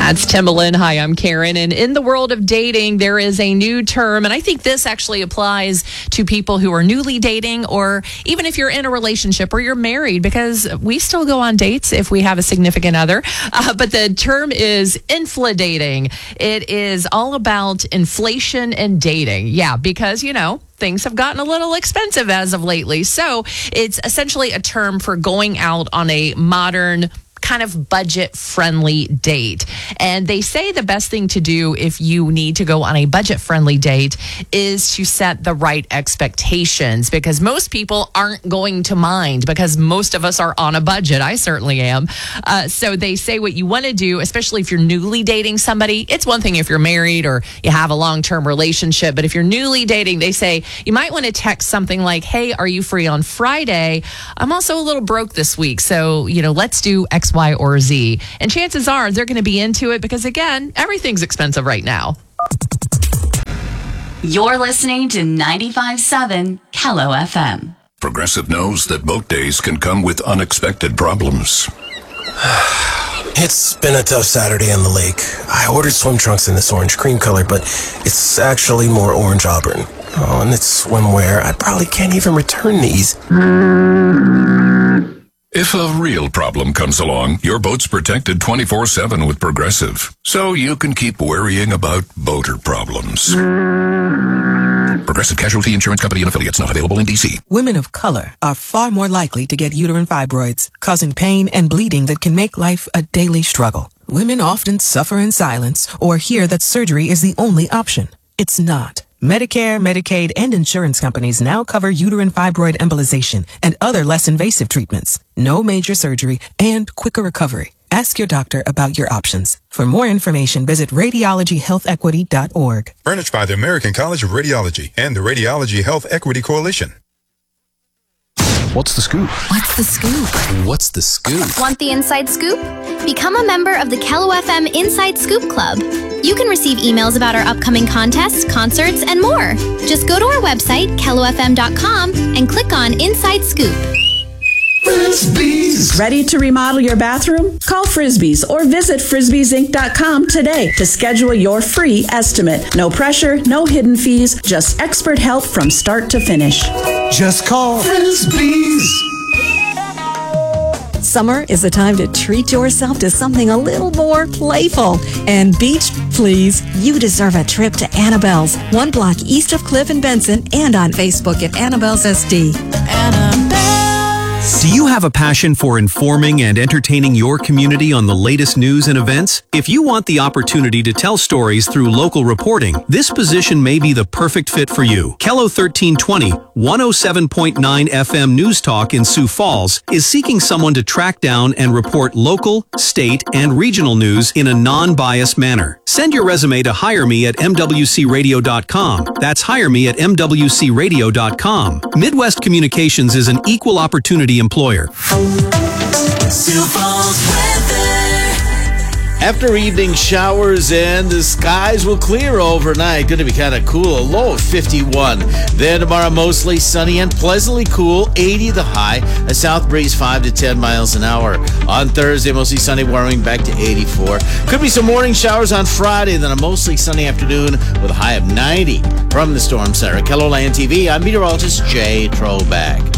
That's Timbaland. Hi, I'm Karen. And in the world of dating, there is a new term, and I think this actually applies to people who are newly dating, or even if you're in a relationship or you're married, because we still go on dates if we have a significant other. But the term is infladating. It is all about inflation and dating. Yeah, because, things have gotten a little expensive as of lately. So it's essentially a term for going out on a modern, kind of budget-friendly date. And they say the best thing to do if you need to go on a budget-friendly date is to set the right expectations, because most people aren't going to mind, because most of us are on a budget. I certainly am. So they say what you want to do, especially if you're newly dating somebody. It's one thing if you're married or you have a long-term relationship, but if you're newly dating, they say you might want to text something like, hey, are you free on Friday? I'm also a little broke this week, so, let's do X, Y, or Z. And chances are they're going to be into it because, again, everything's expensive right now. You're listening to 95.7 Kello FM. Progressive knows that boat days can come with unexpected problems. It's been a tough Saturday on the lake. I ordered swim trunks in this orange cream color, but it's actually more orange auburn. Oh, and it's swimwear. I probably can't even return these. If a real problem comes along, your boat's protected 24/7 with Progressive, so you can keep worrying about boater problems. Progressive Casualty Insurance Company and Affiliates, not available in D.C. Women of color are far more likely to get uterine fibroids, causing pain and bleeding that can make life a daily struggle. Women often suffer in silence or hear that surgery is the only option. It's not. Medicare, Medicaid, and insurance companies now cover uterine fibroid embolization and other less invasive treatments. No major surgery and quicker recovery. Ask your doctor about your options. For more information, visit radiologyhealthequity.org. Furnished by the American College of Radiology and the Radiology Health Equity Coalition. What's the scoop? What's the scoop? What's the scoop? Want the inside scoop? Become a member of the Kello FM Inside Scoop Club. You can receive emails about our upcoming contests, concerts, and more. Just go to our website, kellofm.com, and click on Inside Scoop. Frisbees! Ready to remodel your bathroom? Call Frisbees or visit frisbeesinc.com today to schedule your free estimate. No pressure, no hidden fees, just expert help from start to finish. Just call Frisbees! Summer is the time to treat yourself to something a little more playful. And beach, please. You deserve a trip to Annabelle's, 1 block east of Cliff and Benson, and on Facebook at Annabelle's SD. Do you have a passion for informing and entertaining your community on the latest news and events? If you want the opportunity to tell stories through local reporting, this position may be the perfect fit for you. Kello 1320, 107.9 FM News Talk in Sioux Falls is seeking someone to track down and report local, state, and regional news in a non-biased manner. Send your resume to hireme@mwcradio.com. That's hireme@mwcradio.com. Midwest Communications is an equal opportunity employer. After evening showers and the skies will clear overnight. Going to be kind of cool. A low of 51. Then tomorrow mostly sunny and pleasantly cool. 80 the high. A south breeze 5 to 10 miles an hour. On Thursday, mostly sunny, warming back to 84. Could be some morning showers on Friday. Then a mostly sunny afternoon with a high of 90. From the Storm Center, KELOLAND TV, I'm meteorologist Jay Troback.